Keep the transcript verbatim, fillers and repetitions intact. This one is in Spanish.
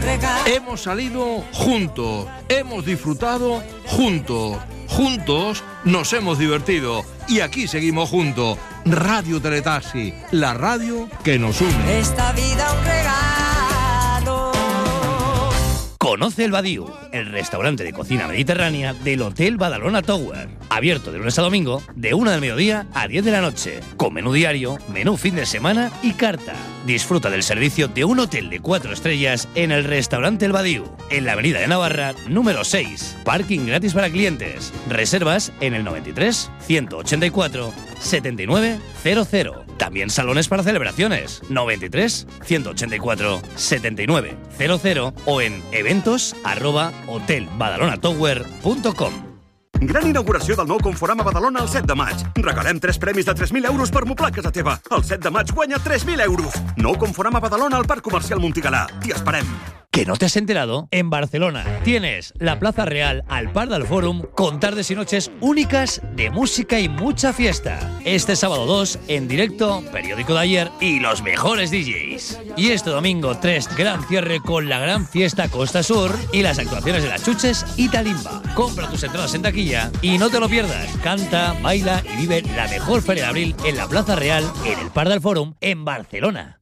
Hemos salido juntos, hemos disfrutado juntos, juntos nos hemos divertido y aquí seguimos juntos. Radio Teletaxi, la radio que nos une. Esta vida un regalo. Conoce el Badiu, el restaurante de cocina mediterránea del Hotel Badalona Tower. Abierto de lunes a domingo, de una del mediodía a diez de la noche. Con menú diario, menú fin de semana y carta. Disfruta del servicio de un hotel de cuatro estrellas en el restaurante El Badiu, en la avenida de Navarra, número seis. Parking gratis para clientes. Reservas en el noventa y tres, ciento ochenta y cuatro, setenta y nueve cero cero. También salones para celebraciones. noventa y tres, ciento ochenta y cuatro, setenta y nueve cero cero o en eventos arroba hotel badalona tower punto com. Gran inauguració del nou Conforama Badalona el set de maig. Regalem tres premis de tres mil euros per moblar casa teva. El set de maig guanya tres mil euros. Nou Conforama Badalona al Parc Comercial Montigalà. T'hi esperem. ¿Que no te has enterado? En Barcelona tienes la Plaza Real al par del Fórum con tardes y noches únicas de música y mucha fiesta. Este sábado dos, en directo, Periódico de Ayer y los mejores D Js. Y este domingo tres, gran cierre con la gran fiesta Costa Sur y las actuaciones de Las Chuches y Talimba. Compra tus entradas en taquilla y no te lo pierdas. Canta, baila y vive la mejor feria de abril en la Plaza Real, en el par del Fórum, en Barcelona.